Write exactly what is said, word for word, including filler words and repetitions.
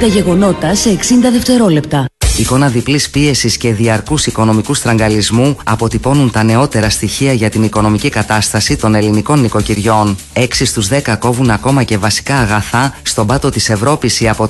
Τα γεγονότα σε εξήντα δευτερόλεπτα. Εικόνα διπλής πίεσης και διαρκούς οικονομικού στραγγαλισμού αποτυπώνουν τα νεότερα στοιχεία για την οικονομική κατάσταση των ελληνικών νοικοκυριών. έξι στους δέκα κόβουν ακόμα και βασικά αγαθά στον πάτο της Ευρώπης. Η